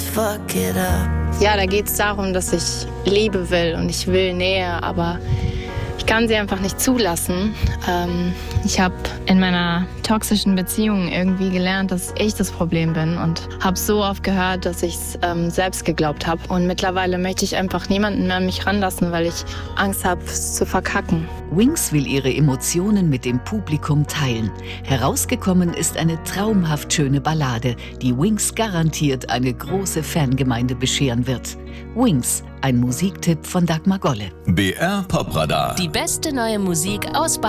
fuck it up. Ja, da geht es darum, dass ich Liebe will und ich will Nähe, aber ich kann sie einfach nicht zulassen. Ich habe in meiner toxischen Beziehung irgendwie gelernt, dass ich das Problem bin und habe so oft gehört, dass ich es selbst geglaubt habe. Und mittlerweile möchte ich einfach niemanden mehr an mich ranlassen, weil ich Angst habe, es zu verkacken. Wings will ihre Emotionen mit dem Publikum teilen. Herausgekommen ist eine traumhaft schöne Ballade, die Wings garantiert eine große Fangemeinde bescheren wird. Wings, ein Musiktipp von Dagmar Golle. BR Popradar. Die beste neue Musik aus